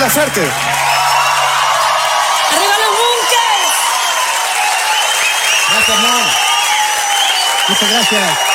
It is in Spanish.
las Artes. ¡Arriba los bunkers! Gracias, Mon. Muchas gracias.